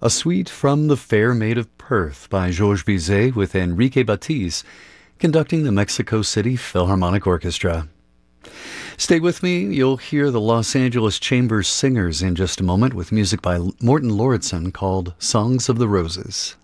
A suite from The Fair Maid of Perth by Georges Bizet with Enrique Batiz conducting the Mexico City Philharmonic Orchestra. Stay with me. You'll hear the Los Angeles Chamber Singers in just a moment with music by Morton Lauridsen called Songs of the Roses.